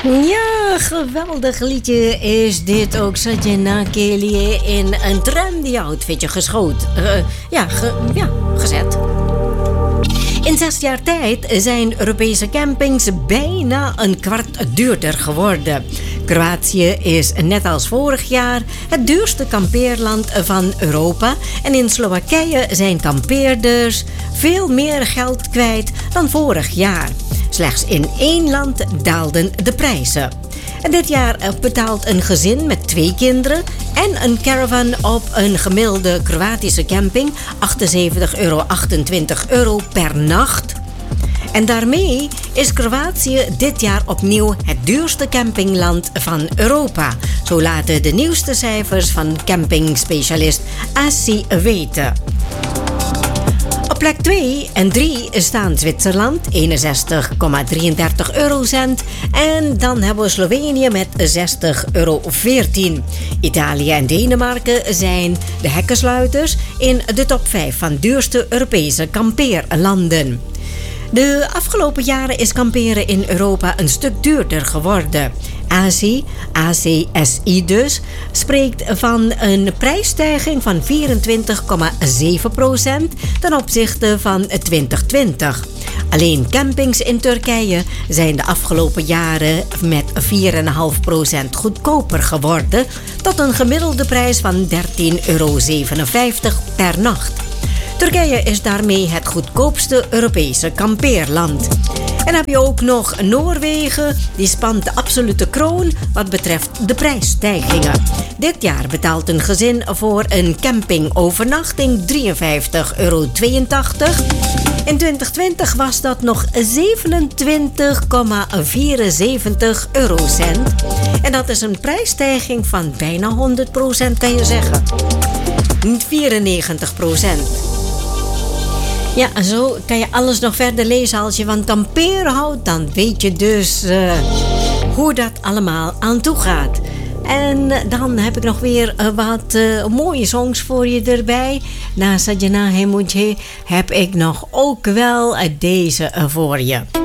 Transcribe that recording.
Ja, geweldig liedje is dit ook. Sajana Kelly in een trendy outfitje gezet. In 6 jaar tijd zijn Europese campings bijna een kwart duurder geworden. Kroatië is net als vorig jaar het duurste kampeerland van Europa. En in Slowakije zijn kampeerders veel meer geld kwijt dan vorig jaar. Slechts in 1 land daalden de prijzen. En dit jaar betaalt een gezin met 2 kinderen en een caravan op een gemiddelde Kroatische camping €78,28 per nacht. En daarmee is Kroatië dit jaar opnieuw het duurste campingland van Europa. Zo laten de nieuwste cijfers van campingspecialist ASI weten. Op plek 2 en 3 staan Zwitserland, 61,33 eurocent. En dan hebben we Slovenië met €60,14. Italië en Denemarken zijn de hekkensluiters in de top 5 van duurste Europese kampeerlanden. De afgelopen jaren is kamperen in Europa een stuk duurder geworden. ACSI dus, spreekt van een prijsstijging van 24,7% ten opzichte van 2020. Alleen campings in Turkije zijn de afgelopen jaren met 4,5% goedkoper geworden, tot een gemiddelde prijs van €13,57 per nacht. Turkije is daarmee het goedkoopste Europese kampeerland. En dan heb je ook nog Noorwegen, die spant de absolute kroon wat betreft de prijsstijgingen. Dit jaar betaalt een gezin voor een campingovernachting €53,82. In 2020 was dat nog 27,74 eurocent. En dat is een prijsstijging van bijna 100%, kan je zeggen. 94%. Ja, en zo kan je alles nog verder lezen. Als je van kamperen houdt, dan weet je dus hoe dat allemaal aan toe gaat. En dan heb ik nog weer wat mooie songs voor je erbij. Na Sajana Hemutje heb ik nog ook wel deze voor je.